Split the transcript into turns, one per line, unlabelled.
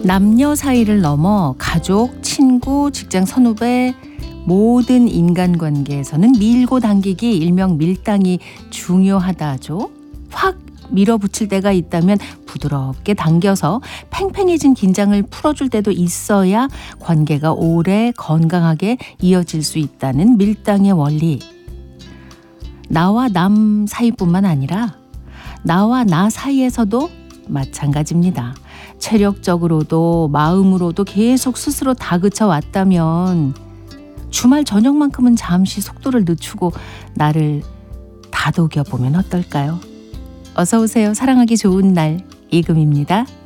남녀 사이를 넘어 가족, 친구, 직장 선후배 모든 인간관계에서는 밀고 당기기 일명 밀당이 중요하다죠. 확 밀어붙일 때가 있다면 부드럽게 당겨서 팽팽해진 긴장을 풀어줄 때도 있어야 관계가 오래 건강하게 이어질 수 있다는 밀당의 원리. 나와 남 사이뿐만 아니라 나와 나 사이에서도 마찬가지입니다. 체력적으로도 마음으로도 계속 스스로 다그쳐 왔다면 주말 저녁만큼은 잠시 속도를 늦추고 나를 다독여 보면 어떨까요? 어서 오세요. 사랑하기 좋은 날 이금입니다.